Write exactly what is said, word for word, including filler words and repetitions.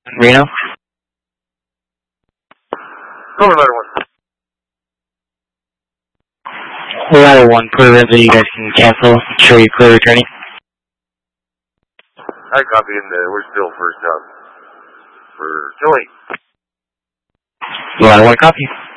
Reno? Over letter one. Ladder one, put it in so you guys can cancel. Show you clear returning. I copy in the, we're still first up for Joey. Ladder one, copy.